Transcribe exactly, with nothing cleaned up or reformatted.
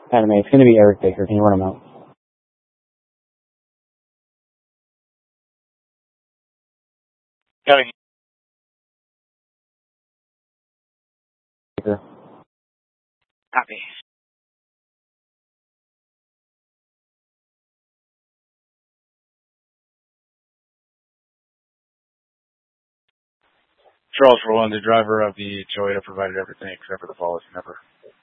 Anime. It's going to be Eric Baker. Can you run him out? Got it. Baker. Copy. Charles Roland, the driver of the Toyota, provided everything except for the policy number.